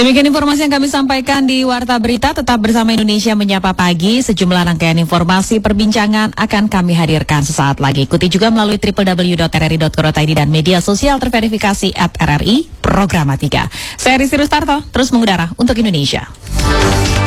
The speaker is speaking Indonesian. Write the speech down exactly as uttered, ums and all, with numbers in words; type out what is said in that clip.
Demikian informasi yang kami sampaikan di Warta Berita. Tetap bersama Indonesia Menyapa Pagi. Sejumlah rangkaian informasi perbincangan akan kami hadirkan sesaat lagi. Ikuti juga melalui w w w dot r r i dot co dot i d dan media sosial terverifikasi at R R I Programatika. Saya Rizky Rustarto, terus mengudara untuk Indonesia.